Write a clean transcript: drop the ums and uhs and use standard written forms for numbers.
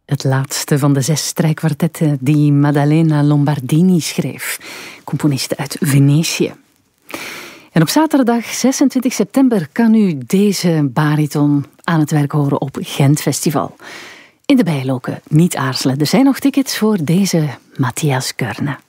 Het laatste van de 6 strijkkwartetten die Maddalena Lombardini schreef, componiste uit Venetië. En op zaterdag 26 september kan u deze bariton aan het werk horen op Gent Festival. In de bijloken, niet aarzelen. Er zijn nog tickets voor deze Matthias Körner.